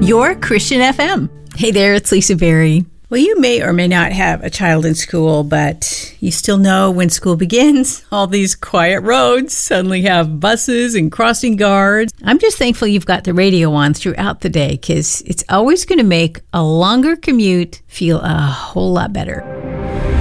your Christian FM. Hey there, it's Lisa Berry. Well, you may or may not have a child in school, but you still know when school begins, all these quiet roads suddenly have buses and crossing guards. I'm just thankful you've got the radio on throughout the day, because it's always going to make a longer commute feel a whole lot better.